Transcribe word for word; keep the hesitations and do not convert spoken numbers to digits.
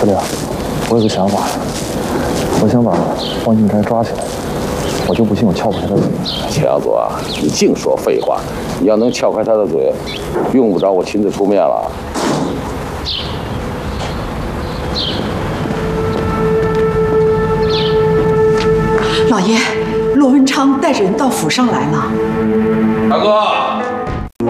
司令，我有个想法，我想把方信斋抓起来，我就不信我撬不开他的嘴。 钱耀祖啊，你净说废话！你要能撬开他的嘴，用不着我亲自出面了。 老爷，罗文昌带着人到府上来了。 大哥。